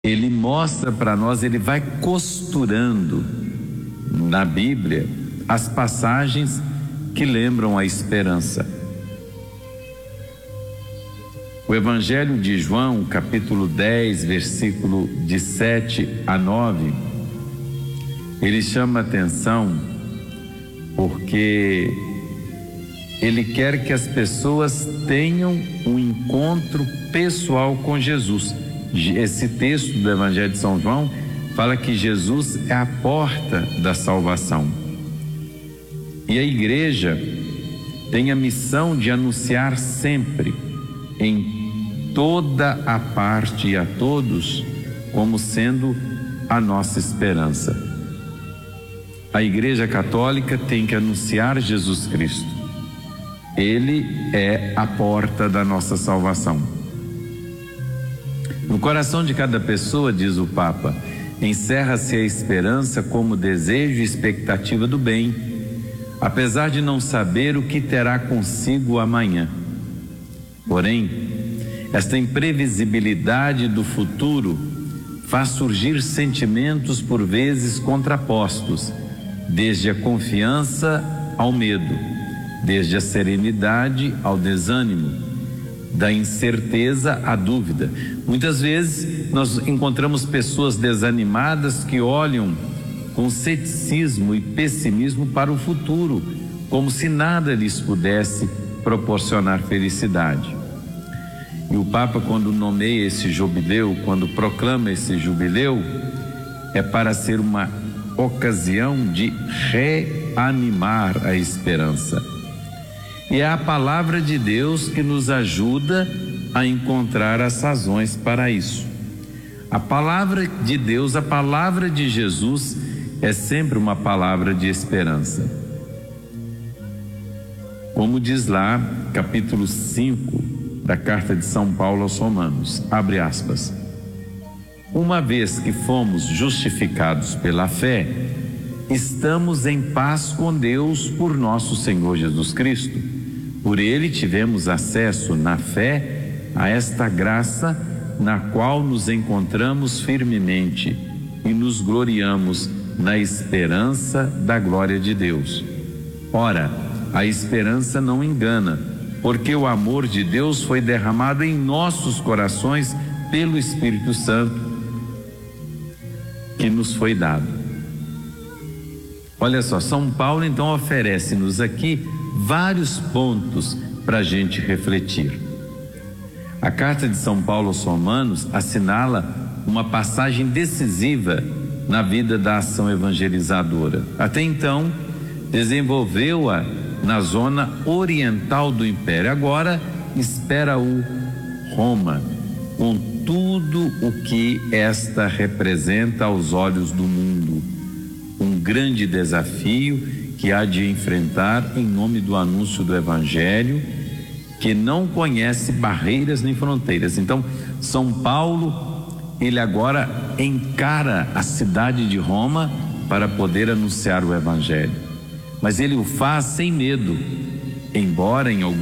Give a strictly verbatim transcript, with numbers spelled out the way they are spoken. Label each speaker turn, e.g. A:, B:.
A: ele mostra para nós, ele vai costurando na Bíblia as passagens que lembram a esperança. O Evangelho de João, capítulo dez, versículo de sete a nove, ele chama atenção porque ele quer que as pessoas tenham um encontro pessoal com Jesus. Esse texto do Evangelho de São João fala que Jesus é a porta da salvação. E a igreja tem a missão de anunciar sempre, em toda a parte e a todos, como sendo a nossa esperança. A Igreja Católica tem que anunciar Jesus Cristo. Ele é a porta da nossa salvação. No coração de cada pessoa, diz o Papa, encerra-se a esperança como desejo e expectativa do bem, apesar de não saber o que terá consigo amanhã. Porém, esta imprevisibilidade do futuro faz surgir sentimentos por vezes contrapostos, desde a confiança ao medo, desde a serenidade ao desânimo, da incerteza à dúvida. Muitas vezes nós encontramos pessoas desanimadas que olham com ceticismo e pessimismo para o futuro, como se nada lhes pudesse proporcionar felicidade. E o Papa, quando nomeia esse jubileu, quando proclama esse jubileu, é para ser uma ocasião de reanimar a esperança. E é a palavra de Deus que nos ajuda a encontrar as razões para isso. A palavra de Deus, a palavra de Jesus, é sempre uma palavra de esperança. Como diz lá, capítulo cinco da carta de São Paulo aos Romanos, abre aspas, uma vez que fomos justificados pela fé, estamos em paz com Deus por nosso Senhor Jesus Cristo. Por ele tivemos acesso na fé a esta graça na qual nos encontramos firmemente e nos gloriamos na esperança da glória de Deus. Ora, a esperança não engana, porque o amor de Deus foi derramado em nossos corações pelo Espírito Santo que nos foi dado. Olha só, São Paulo então oferece-nos aqui vários pontos para a gente refletir. A carta de São Paulo aos Romanos assinala uma passagem decisiva na vida da ação evangelizadora. Até então, desenvolveu-a na zona oriental do Império. Agora, espera-o Roma, com tudo o que esta representa aos olhos do mundo. Um grande desafio que há de enfrentar em nome do anúncio do Evangelho, que não conhece barreiras nem fronteiras. Então, São Paulo, ele agora encara a cidade de Roma para poder anunciar o Evangelho. Mas ele o faz sem medo, embora em algum